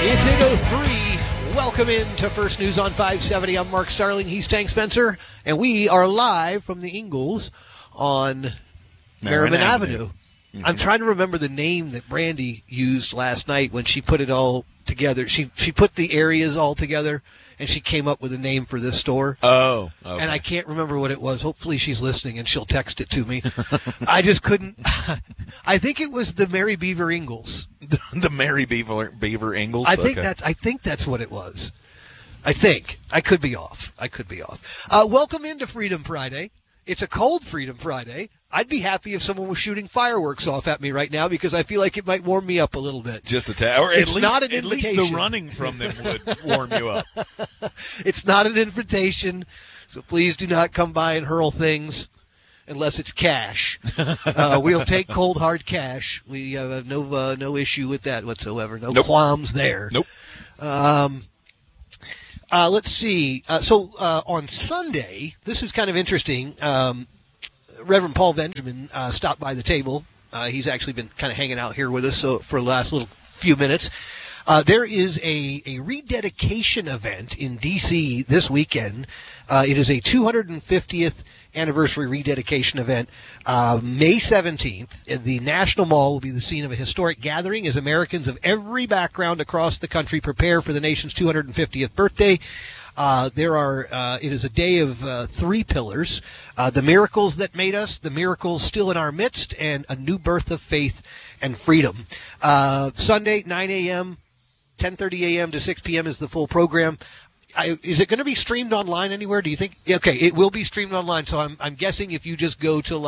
It's 8:03. Welcome in to First News on 570. I'm Mark Starling. He's Tank Spencer. And we are live from the Ingalls on Merriman Avenue. Mm-hmm. I'm trying to remember the name that Brandy used last night when she put it all together. She put the areas all together, and she came up with a name for this store. Oh. Okay. And I can't remember what it was. Hopefully she's listening, and she'll text it to me. I just couldn't. I think it was the Mary Beaver Ingalls. The Mary Beaver Ingalls? I think that's what it was. I think. I could be off. Welcome into Freedom Friday. It's a cold Freedom Friday. I'd be happy if someone was shooting fireworks off at me right now because I feel like it might warm me up a little bit. Just a tad. Or it's not an invitation. At least the running from them would warm you up. It's not an invitation, so please do not come by and hurl things unless it's cash. We'll take cold, hard cash. We have no issue with that whatsoever. No qualms there. Nope. Let's see. So on Sunday, this is kind of interesting. Reverend Paul Benjamin stopped by the table. He's actually been kind of hanging out here with us for the last little few minutes. There is a rededication event in D.C. this weekend. It is a 250th anniversary rededication event. May 17th, the National Mall will be the scene of a historic gathering as Americans of every background across the country prepare for the nation's 250th birthday. It is a day of three pillars: the miracles that made us, the miracles still in our midst, and a new birth of faith and freedom. Sunday, 9 a.m., 10:30 a.m. to 6 p.m. is the full program. Is it going to be streamed online anywhere? Do you think? Okay, it will be streamed online. So I'm guessing if you just go to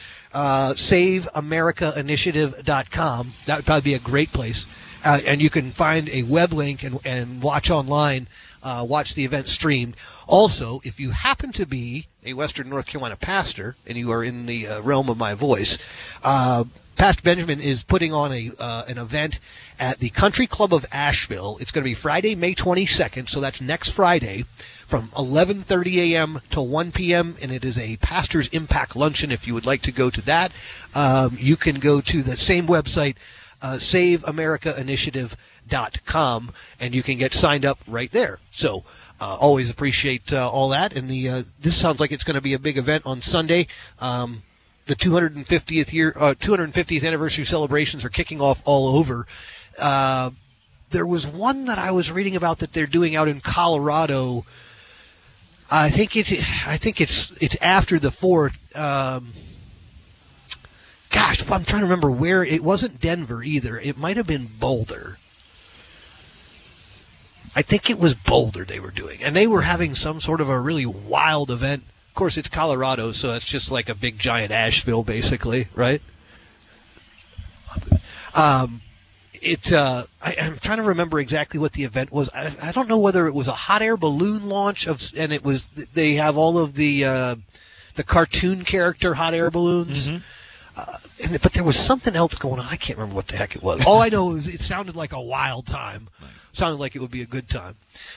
SaveAmericaInitiative.com, that would probably be a great place, and you can find a web link and watch online. Watch the event streamed. Also, if you happen to be a Western North Carolina pastor and you are in the realm of my voice, Pastor Benjamin is putting on an event at the Country Club of Asheville. It's going to be Friday, May 22nd, so that's next Friday, from 11:30 a.m. to 1 p.m., and it is a Pastor's Impact Luncheon. If you would like to go to that, you can go to the same website, SaveAmericaInitiative.com, and you can get signed up right there. So always appreciate all that. And this sounds like it's going to be a big event on Sunday. The 250th anniversary celebrations are kicking off all over. There was one that I was reading about that they're doing out in Colorado. I think it's after the 4th. Gosh, I'm trying to remember where. It wasn't Denver either. It might have been Boulder. I think it was Boulder they were doing. And they were having some sort of a really wild event. Of course, it's Colorado, so it's just like a big, giant Asheville, basically, right? I'm trying to remember exactly what the event was. I don't know whether it was a hot air balloon launch, and it was. They have all of the cartoon character hot air balloons. Mm-hmm. But there was something else going on. I can't remember what the heck it was. All I know is it sounded like a wild time. Nice. Sounded like it would be a good time.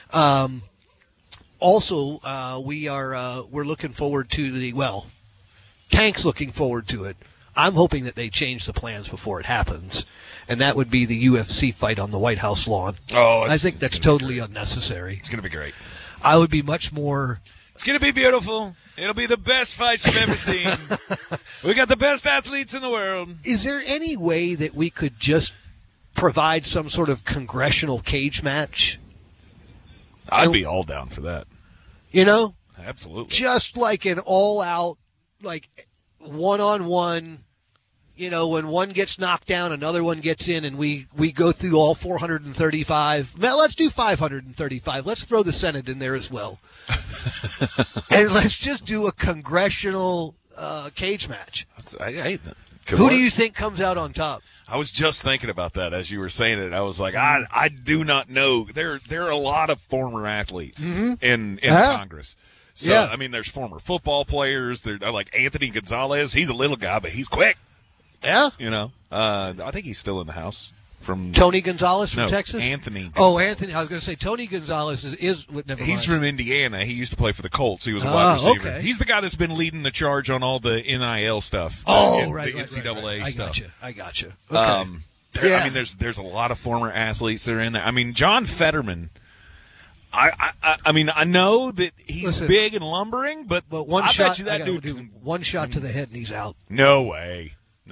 Also, we're looking forward to Tank's looking forward to it. I'm hoping that they change the plans before it happens, and that would be the UFC fight on the White House lawn. Oh, I think that's totally unnecessary. It's going to be great. I would be much more. It's going to be beautiful. It'll be the best fights you've ever seen. We got the best athletes in the world. Is there any way that we could just provide some sort of congressional cage match? I'd be all down for that. You know? Absolutely. Just like an all-out, one-on-one, when one gets knocked down, another one gets in, and we go through all 435. Now, let's do 535. Let's throw the Senate in there as well. And let's just do a congressional cage match. I hate that. Who do you think comes out on top? I was just thinking about that as you were saying it. I was like, I do not know. There are a lot of former athletes in Congress. So, yeah. I mean, there's former football players. They're like Anthony Gonzalez. He's a little guy, but he's quick. Yeah. I think he's still in the House. From Tony Gonzalez from Texas? Anthony Gonzalez. Oh, Anthony. I was going to say Tony Gonzalez is never mind. He's from Indiana. He used to play for the Colts. He was a wide receiver. Okay. He's the guy that's been leading the charge on all the NIL stuff. Oh, the NCAA right. stuff. I got you. Okay. I mean, there's a lot of former athletes that are in there. I mean, John Fetterman. I mean, I know that he's big and lumbering, but one I shot, bet you that dude one shot to the head and he's out. No way.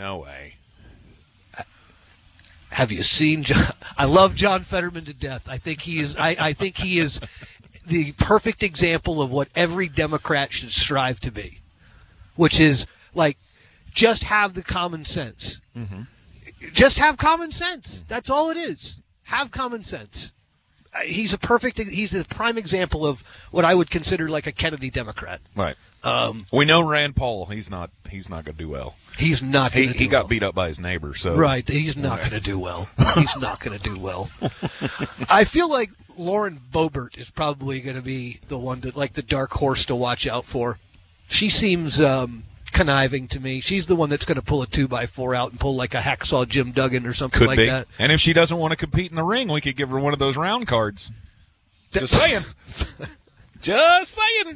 Have you seen John? I love John Fetterman to death. I think he is. I think he is the perfect example of what every Democrat should strive to be, which is like just have the common sense. Mm-hmm. Just have common sense. That's all it is. Have common sense. He's the prime example of what I would consider like a Kennedy Democrat. Right. We know Rand Paul. He's not going to do well. He's not. He got beat up by his neighbor. So right. He's not going to do well. He's not going to do well. I feel like Lauren Boebert is probably going to be the one that, like, the dark horse to watch out for. She seems conniving to me. She's the one that's going to pull a 2x4 out and pull like a hacksaw Jim Duggan or something like that. And if she doesn't want to compete in the ring, we could give her one of those round cards. Just saying. Just saying.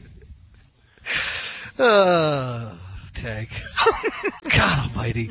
Tag. God almighty.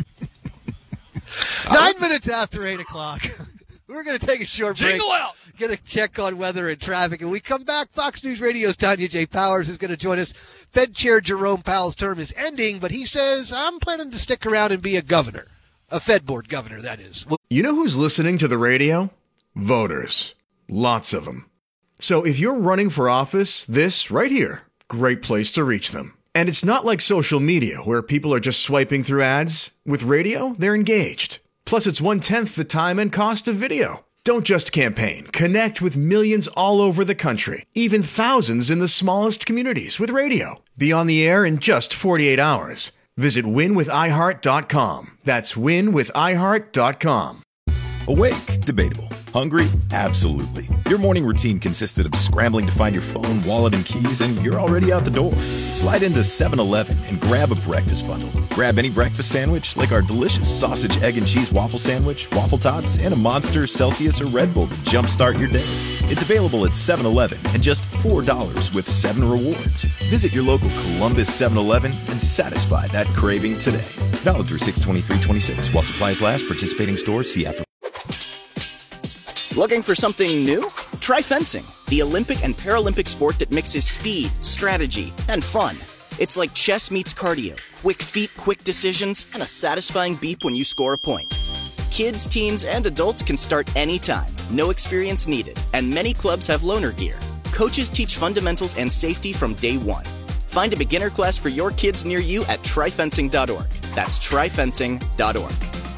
9 minutes after 8 o'clock. We're going to take a short break. Jingle out. Get a check on weather and traffic. And we come back. Fox News Radio's Tanya J. Powers is going to join us. Fed Chair Jerome Powell's term is ending, but he says, I'm planning to stick around and be a governor. A Fed board governor, that is. You know who's listening to the radio? Voters. Lots of them. So if you're running for office, this right here, great place to reach them. And it's not like social media where people are just swiping through ads. With radio, they're engaged. Plus, it's 1/10 the time and cost of video. Don't just campaign. Connect with millions all over the country, even thousands in the smallest communities with radio. Be on the air in just 48 hours. Visit winwithiheart.com. That's winwithiheart.com. Awake? Debatable. Hungry? Absolutely. Your morning routine consisted of scrambling to find your phone, wallet, and keys, and you're already out the door. Slide into 7-Eleven and grab a breakfast bundle. Grab any breakfast sandwich, like our delicious sausage, egg, and cheese waffle sandwich, waffle tots, and a Monster, Celsius, or Red Bull to jumpstart your day. It's available at 7-Eleven and just $4 with 7 rewards. Visit your local Columbus 7-Eleven and satisfy that craving today. Valid through 6/23/26. While supplies last, participating stores see after. Looking for something new? Try fencing, the Olympic and Paralympic sport that mixes speed, strategy, and fun. It's like chess meets cardio, quick feet, quick decisions, and a satisfying beep when you score a point. Kids, teens, and adults can start anytime, no experience needed, and many clubs have loaner gear. Coaches teach fundamentals and safety from day one. Find a beginner class for your kids near you at tryfencing.org. That's tryfencing.org.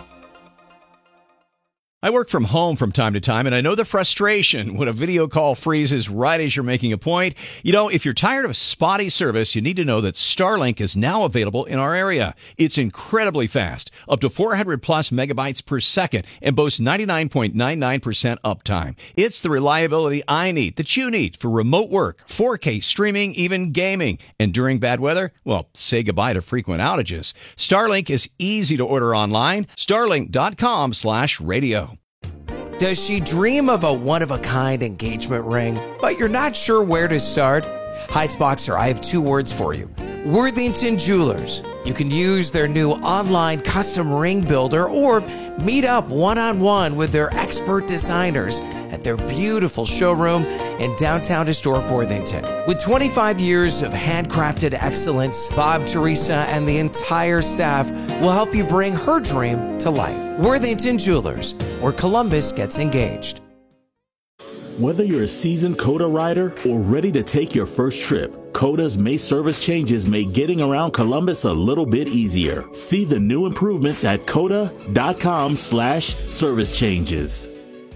I work from home from time to time, and I know the frustration when a video call freezes right as you're making a point. You know, if you're tired of spotty service, you need to know that Starlink is now available in our area. It's incredibly fast, up to 400 plus megabytes per second, and boasts 99.99% uptime. It's the reliability I need, that you need, for remote work, 4K streaming, even gaming. And during bad weather, well, say goodbye to frequent outages. Starlink is easy to order online. Starlink.com/radio. Does she dream of a one-of-a-kind engagement ring, but you're not sure where to start? Heights Boxer, I have 2 words for you. Worthington Jewelers. You can use their new online custom ring builder or meet up one-on-one with their expert designers at their beautiful showroom in downtown historic Worthington. With 25 years of handcrafted excellence, Bob, Teresa, and the entire staff will help you bring her dream to life. Worthington Jewelers, where Columbus gets engaged. Whether you're a seasoned COTA rider or ready to take your first trip, COTA's May service changes make getting around Columbus a little bit easier. See the new improvements at COTA.com/service changes.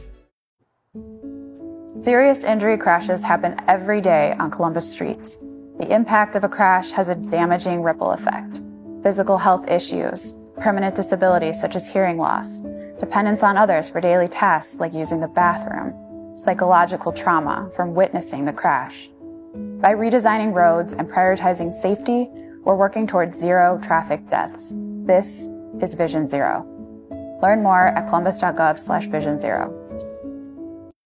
Serious injury crashes happen every day on Columbus streets. The impact of a crash has a damaging ripple effect. Physical health issues, permanent disabilities such as hearing loss, dependence on others for daily tasks like using the bathroom, psychological trauma from witnessing the crash. By redesigning roads and prioritizing safety, we're working towards 0 traffic deaths. This is Vision Zero. Learn more at columbus.gov/Vision Zero.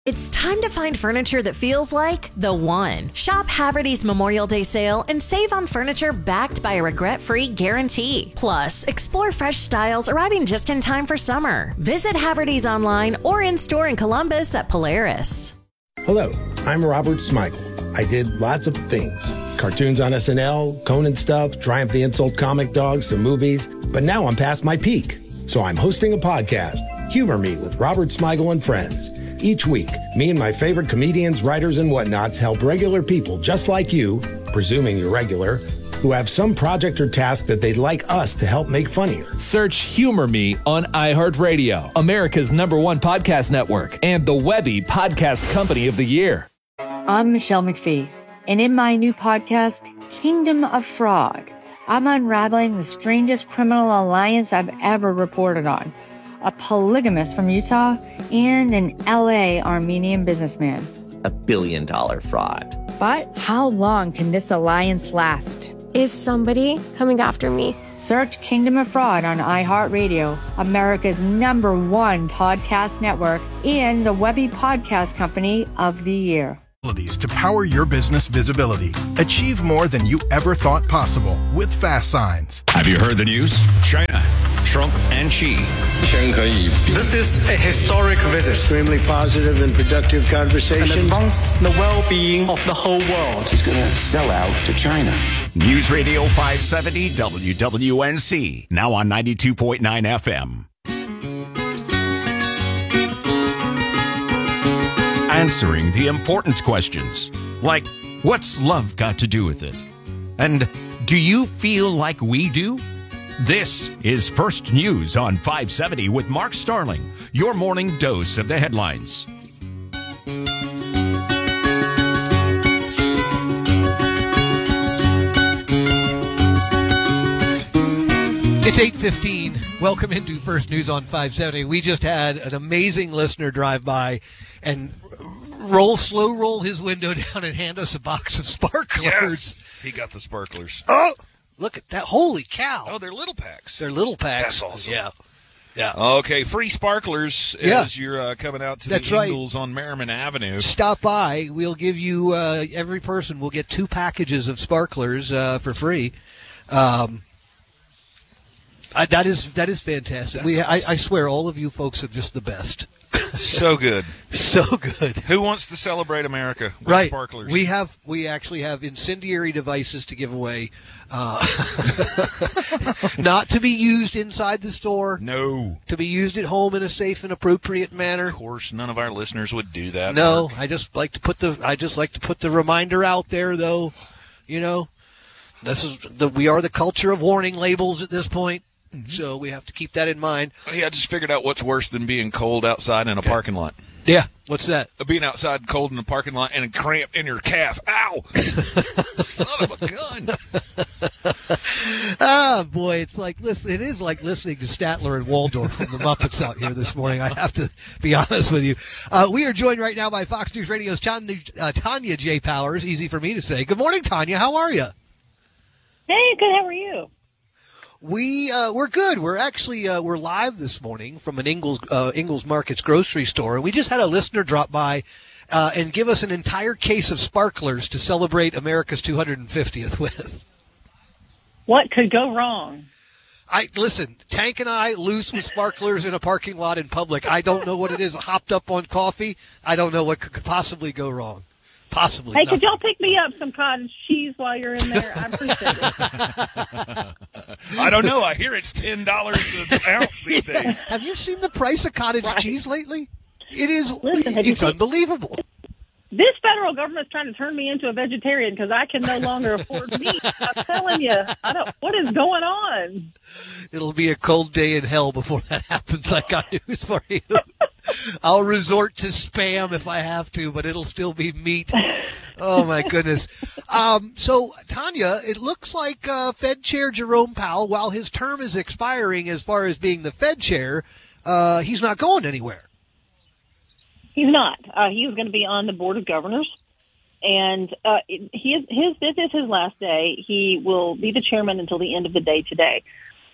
It's time to find furniture that feels like the one. Shop Haverty's Memorial Day sale and save on furniture backed by a regret-free guarantee. Plus, explore fresh styles arriving just in time for summer. Visit Haverty's online or in-store in Columbus at Polaris. Hello, I'm Robert Smigel. I did lots of things. Cartoons on SNL, Conan stuff, Triumph the Insult comic dogs, some movies. But now I'm past my peak. So I'm hosting a podcast, Humor Me with Robert Smigel and Friends. Each week, me and my favorite comedians, writers, and whatnots help regular people just like you, presuming you're regular, who have some project or task that they'd like us to help make funnier. Search Humor Me on iHeartRadio, America's #1 podcast network, and the Webby Podcast Company of the Year. I'm Michelle McPhee, and in my new podcast, Kingdom of Fraud, I'm unraveling the strangest criminal alliance I've ever reported on. A polygamist from Utah, and an LA Armenian businessman. $1 billion fraud. But how long can this alliance last? Is somebody coming after me? Search Kingdom of Fraud on iHeartRadio, America's #1 podcast network, and the Webby Podcast Company of the Year. To power your business visibility. Achieve more than you ever thought possible with Fast Signs. Have you heard the news? China, Trump, and Xi. This is a historic visit. Extremely positive and productive conversation. And advance the well-being of the whole world. He's going to sell out to China. News Radio 570 WWNC. Now on 92.9 FM. Answering the important questions, like, what's love got to do with it? And do you feel like we do? This is First News on 570 with Mark Starling, your morning dose of the headlines. It's 8:15. Welcome into First News on 570. We just had an amazing listener drive by and slow roll his window down and hand us a box of sparklers. Yes, he got the sparklers. Oh, look at that. Holy cow. Oh, they're little packs. They're little packs. That's awesome. Yeah. Yeah. Okay, free sparklers as you're coming out to That's the right. Ingles on Merriman Avenue. Stop by. We'll give you, every person will get 2 packages of sparklers for free. That is fantastic. I swear, all of you folks are just the best. So good. So good. Who wants to celebrate America with right. sparklers? We actually have incendiary devices to give away. Not to be used inside the store. No. To be used at home in a safe and appropriate manner. Of course, none of our listeners would do that. No, Mark. I just like to put the reminder out there, though. You know, we are the culture of warning labels at this point. So we have to keep that in mind. Hey, I just figured out what's worse than being cold outside in a parking lot. Yeah, what's that? Being outside cold in a parking lot and a cramp in your calf. Ow! Son of a gun. Ah, boy, it is like listening to Statler and Waldorf from the Muppets out here this morning. I have to be honest with you. We are joined right now by Fox News Radio's Tanya J. Powers. Easy for me to say. Good morning, Tanya. How are you? Hey, good. How are you? We're good. We're actually we're live this morning from an Ingles Markets grocery store, and we just had a listener drop by and give us an entire case of sparklers to celebrate America's 250th with. What could go wrong? Listen, Tank and I loose with sparklers in a parking lot in public. I don't know what it is. Hopped up on coffee. I don't know what could possibly go wrong. Possibly. Hey, nothing. could y'all pick me up some cottage cheese while you're in there? I appreciate it. I don't know. I hear it's $10 an ounce these days. Have you seen the price of cottage cheese lately? It is. Listen, it's unbelievable. This federal government's trying to turn me into a vegetarian because I can no longer afford meat. I'm telling you, what is going on? It'll be a cold day in hell before that happens. I got news for you. I'll resort to Spam if I have to, but it'll still be meat. Oh, my goodness. So, Tanya, it looks like Fed Chair Jerome Powell, while his term is expiring as far as being the Fed Chair, he's not going anywhere. He's not. He was going to be on the Board of Governors, and this is his last day. He will be the chairman until the end of the day today.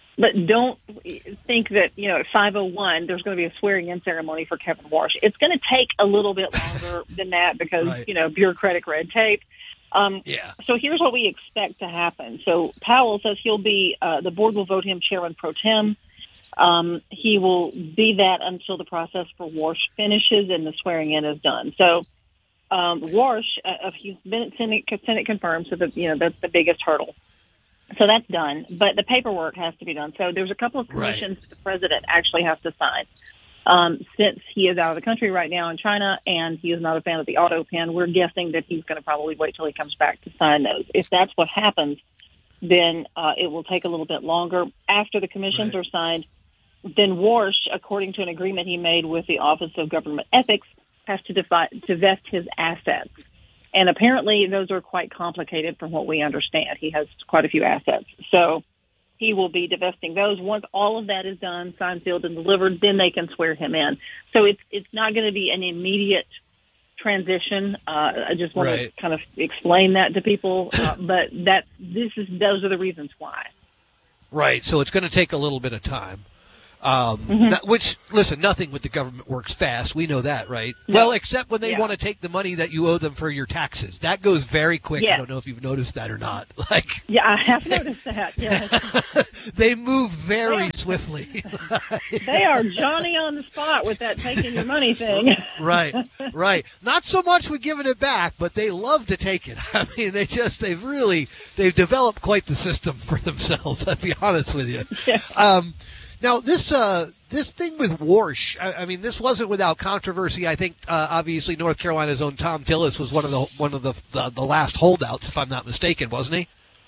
But don't think that, at 5:01 there's going to be a swearing-in ceremony for Kevin Warsh. It's going to take a little bit longer than that because, bureaucratic red tape. So here's what we expect to happen. So Powell says he'll be, the board will vote him chairman pro tem. He will be that until the process for Warsh finishes and the swearing-in is done. So Warsh, he's been at Senate confirmed, so that's the biggest hurdle. So that's done, but the paperwork has to be done. So there's a couple of commissions the president actually has to sign. Since he is out of the country right now in China and he is not a fan of the auto pen, we're guessing that he's going to probably wait till he comes back to sign those. If that's what happens, then it will take a little bit longer. After the commissions are signed, then Warsh, according to an agreement he made with the Office of Government Ethics, has to vest his assets. And apparently those are quite complicated from what we understand. He has quite a few assets. So he will be divesting those. Once all of that is done, signed, sealed, and delivered, then they can swear him in. So it's not going to be an immediate transition. I just want to kind of explain that to people. But those are the reasons why. Right. So it's going to take a little bit of time. Which, listen, nothing with the government works fast. We know that, right? No. Well, except when they want to take the money that you owe them for your taxes. That goes very quick. I don't know if you've noticed that or not. Yeah, I have noticed that, yes. They move very swiftly. They are Johnny on the spot with that taking your money thing. Right. Not so much with giving it back, but they love to take it. I mean, they've developed quite the system for themselves, I'll be honest with you. Yeah. Now, this thing with Warsh, I mean, this wasn't without controversy. I think, obviously, North Carolina's own Tom Tillis was one of the last holdouts, if I'm not mistaken, wasn't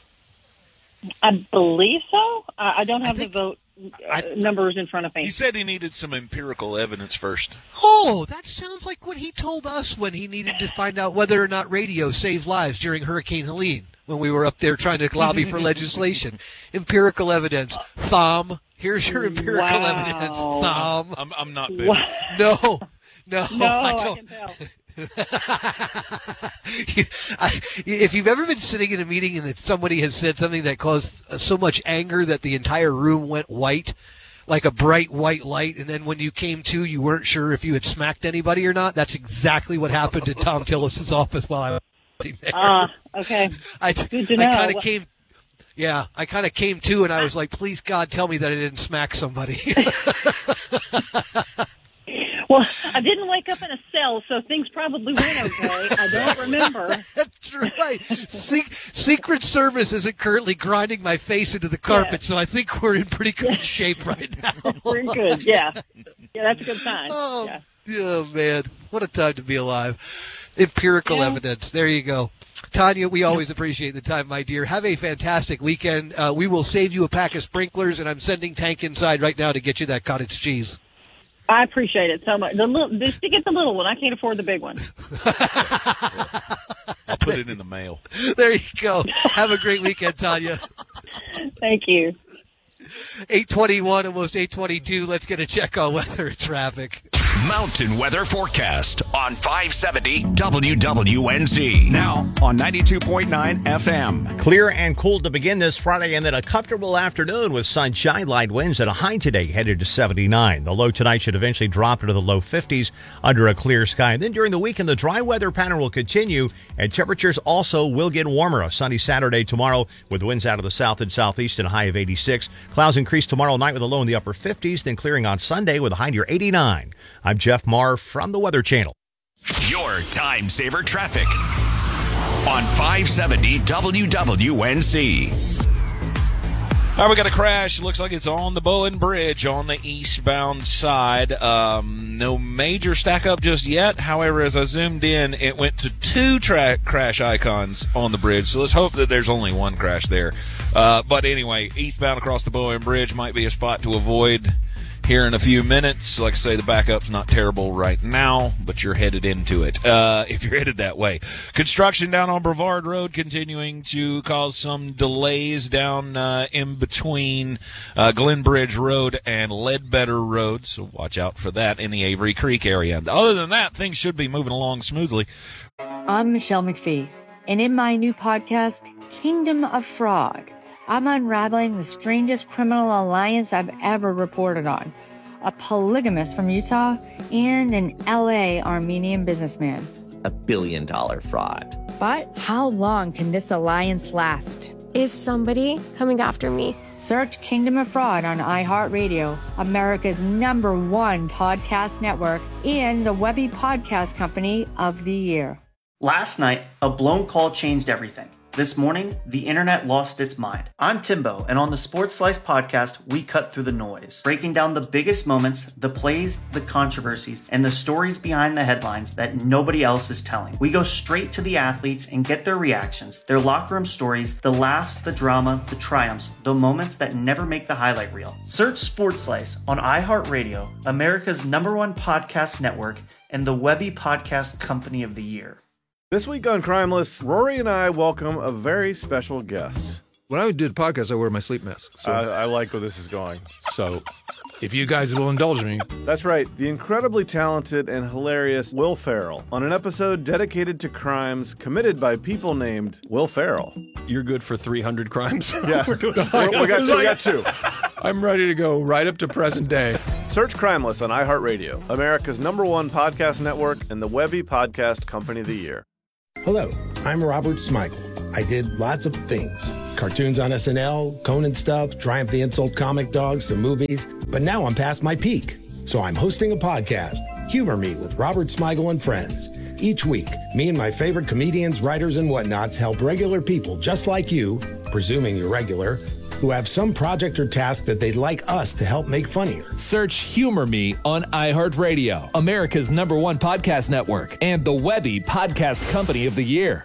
he? I believe so. I don't have the vote numbers in front of me. He said he needed some empirical evidence first. Oh, that sounds like what he told us when he needed to find out whether or not radio saved lives during Hurricane Helene when we were up there trying to lobby for legislation. Empirical evidence. Thom. Here's your empirical evidence, Thom. I'm not big. No, I don't. I can tell. If you've ever been sitting in a meeting and that somebody has said something that caused so much anger that the entire room went white, like a bright white light, and then when you came to, you weren't sure if you had smacked anybody or not, that's exactly what happened in Tom Tillis's office while I was sitting there. Okay. Good to know. I kind of came to, and I was like, please, God, tell me that I didn't smack somebody. Well, I didn't wake up in a cell, so things probably went okay. I don't remember. That's right. Secret Service isn't currently grinding my face into the carpet, so I think we're in pretty good shape right now. We're in good, yeah. Yeah, that's a good sign. Oh, man. What a time to be alive. Empirical evidence. There you go. Tanya, we always appreciate the time, my dear. Have a fantastic weekend. We will save you a pack of sprinklers, and I'm sending Tank inside right now to get you that cottage cheese. I appreciate it so much. Just to get the little one. I can't afford the big one. I'll put it in the mail. There you go. Have a great weekend, Tanya. Thank you. 8:21, almost 8:22. Let's get a check on weather and traffic. Mountain Weather Forecast on 570 WWNZ. Now on 92.9 FM. Clear and cool to begin this Friday, and then a comfortable afternoon with sunshine, light winds, and a high today headed to 79. The low tonight should eventually drop into the low 50s under a clear sky. And then during the weekend, the dry weather pattern will continue, and temperatures also will get warmer. A sunny Saturday tomorrow with winds out of the south and southeast and a high of 86. Clouds increase tomorrow night with a low in the upper 50s, then clearing on Sunday with a high near 89. I'm Jeff Marr from the Weather Channel. Your time saver traffic on 570 WWNZ. All right, we got a crash. Looks like it's on the Bowen Bridge on the eastbound side. No major stack up just yet. However, as I zoomed in, it went to two crash icons on the bridge. So let's hope that there's only one crash there. But anyway, eastbound across the Bowen Bridge might be a spot to avoid here in a few minutes. Like I say, the backup's not terrible right now, but you're headed into it if you're headed that way. Construction down on Brevard Road continuing to cause some delays down in between Glenbridge Road and Ledbetter Road, so watch out for that in the Avery Creek area. Other than that, things should be moving along smoothly. I'm Michelle McPhee, and in my new podcast, Kingdom of Frog, I'm unraveling the strangest criminal alliance I've ever reported on. A polygamist from Utah and an LA Armenian businessman. $1 billion fraud. But how long can this alliance last? Is somebody coming after me? Search Kingdom of Fraud on iHeartRadio, America's #1 podcast network, and the Webby Podcast Company of the Year. Last night, a blown call changed everything. This morning, the internet lost its mind. I'm Timbo, and on the Sports Slice podcast, we cut through the noise, breaking down the biggest moments, the plays, the controversies, and the stories behind the headlines that nobody else is telling. We go straight to the athletes and get their reactions, their locker room stories, the laughs, the drama, the triumphs, the moments that never make the highlight reel. Search Sports Slice on iHeartRadio, America's #1 podcast network, and the Webby Podcast Company of the Year. This week on Crimeless, Rory and I welcome a very special guest. When I do the podcast, I wear my sleep mask. So. I like where this is going. So, if you guys will indulge me. That's right, the incredibly talented and hilarious Will Ferrell on an episode dedicated to crimes committed by people named Will Ferrell. You're good for 300 crimes? Yeah, we got two. I'm ready to go right up to present day. Search Crimeless on iHeartRadio, America's #1 podcast network, and the Webby Podcast Company of the Year. Hello, I'm Robert Smigel. I did lots of things. Cartoons on SNL, Conan stuff, Triumph the Insult Comic Dog, some movies. But now I'm past my peak. So I'm hosting a podcast, Humor Me with Robert Smigel and Friends. Each week, me and my favorite comedians, writers, and whatnots help regular people just like you, presuming you're regular, who have some project or task that they'd like us to help make funnier. Search Humor Me on iHeartRadio, America's #1 podcast network, and the Webby Podcast Company of the Year.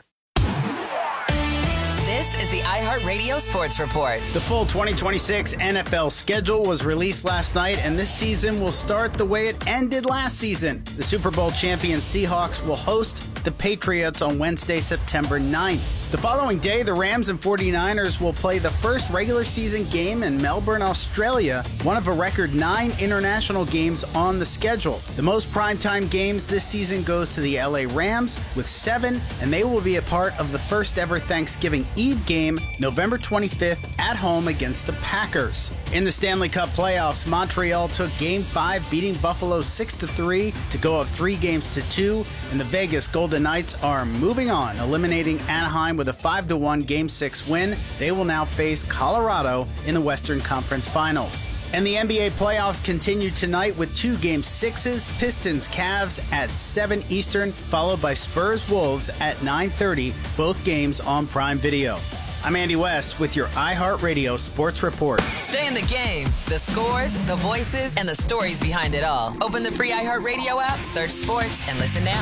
This is the iHeartRadio Sports Report. The full 2026 NFL schedule was released last night, and this season will start the way it ended last season. The Super Bowl champion Seahawks will host the Patriots on Wednesday, September 9th. The following day, the Rams and 49ers will play the first regular season game in Melbourne, Australia, one of a record 9 international games on the schedule. The most primetime games this season goes to the LA Rams with 7, and they will be a part of the first ever Thanksgiving Eve game, November 25th at home against the Packers. In the Stanley Cup playoffs, Montreal took Game 5, beating Buffalo 6-3 to go up 3 games to 2, and the Vegas Golden Knights are moving on, eliminating Anaheim with a 5-1 Game 6 win. They will now face Colorado in the Western Conference Finals. And the NBA playoffs continue tonight with 2 Game 6s, Pistons-Cavs at 7 Eastern, followed by Spurs-Wolves at 9:30, both games on Prime Video. I'm Andy West with your iHeartRadio Sports Report. Stay in the game. The scores, the voices, and the stories behind it all. Open the free iHeartRadio app, search sports, and listen now.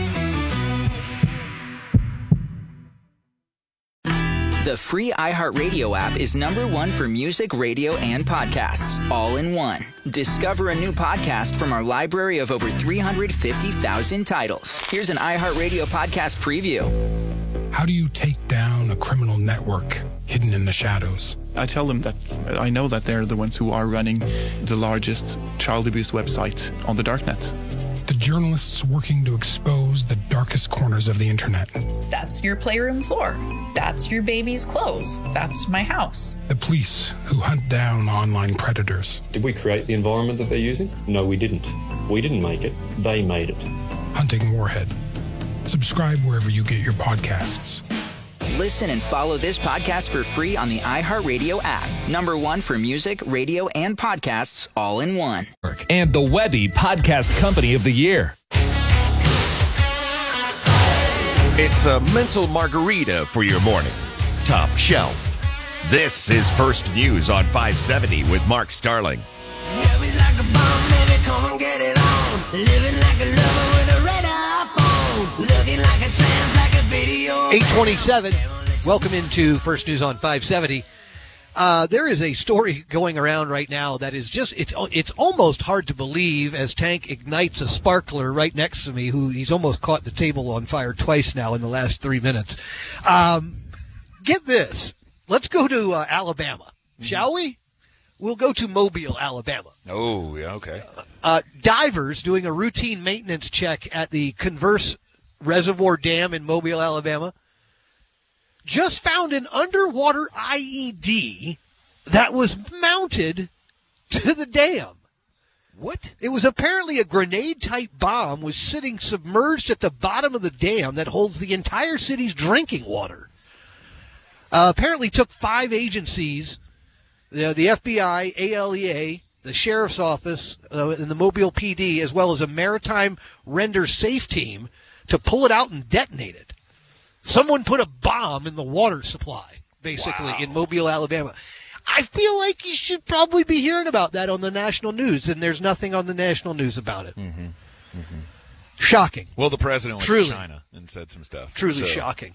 The free iHeartRadio app is #1 for music, radio, and podcasts, all in one. Discover a new podcast from our library of over 350,000 titles. Here's an iHeartRadio podcast preview. How do you take down a criminal network hidden in the shadows? I tell them that I know that they're the ones who are running the largest child abuse website on the darknet. The journalists working to expose the darkest corners of the internet. That's your playroom floor. That's your baby's clothes. That's my house. The police who hunt down online predators. Did we create the environment that they're using? No, we didn't. We didn't make it. They made it. Hunting Warhead. Subscribe wherever you get your podcasts. Listen and follow this podcast for free on the iHeartRadio app. #1 for music, radio, and podcasts, all in one. And the Webby Podcast Company of the Year. It's a mental margarita for your morning. Top Shelf. This is First News on 570 with Mark Starling. 8:27. Welcome into First News on 570. There is a story going around right now that is just, it's almost hard to believe as Tank ignites a sparkler right next to me, who he's almost caught the table on fire twice now in the last 3 minutes. Get this. Let's go to Alabama, shall we? We'll go to Mobile, Alabama. Oh, yeah, okay. Divers doing a routine maintenance check at the Converse Reservoir Dam in Mobile, Alabama, just found an underwater IED that was mounted to the dam. What? It was apparently a grenade-type bomb was sitting submerged at the bottom of the dam that holds the entire city's drinking water. Apparently took 5 agencies, the FBI, ALEA, the Sheriff's Office, and the Mobile PD, as well as a maritime render safe team to pull it out and detonate it. Someone put a bomb in the water supply, basically, in Mobile, Alabama. I feel like you should probably be hearing about that on the national news, and there's nothing on the national news about it. Mm-hmm. Mm-hmm. Shocking. Well, the president went to China and said some stuff. Truly shocking.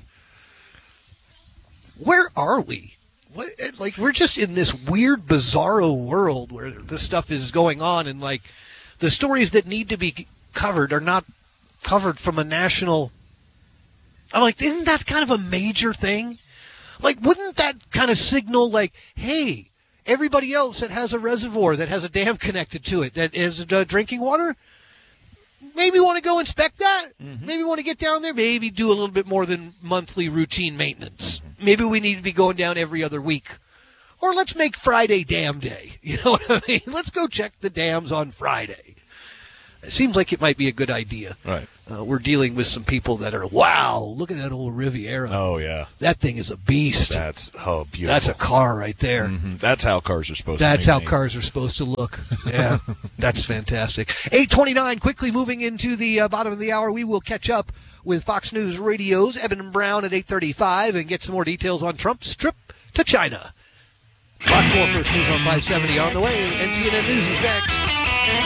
Where are we? Like, we're just in this weird, bizarro world where this stuff is going on, and, like, the stories that need to be covered are not covered from a national... I'm like, isn't that kind of a major thing? Like, wouldn't that kind of signal, like, hey, everybody else that has a reservoir that has a dam connected to it that is drinking water, maybe want to go inspect that? Mm-hmm. Maybe want to get down there? Maybe do a little bit more than monthly routine maintenance. Mm-hmm. Maybe we need to be going down every other week. Or let's make Friday dam day. You know what I mean? Let's go check the dams on Friday. It seems like it might be a good idea. Right. We're dealing with some people that are, wow, look at that old Riviera. Oh, yeah. That thing is a beast. That's, beautiful. That's a car right there. Mm-hmm. That's how cars are supposed to That's how cars are supposed to look. Yeah, that's fantastic. 8:29, quickly moving into the bottom of the hour. We will catch up with Fox News Radio's Evan and Brown at 8:35 and get some more details on Trump's trip to China. Lots more First News on 570 on the way. NCNN News is next.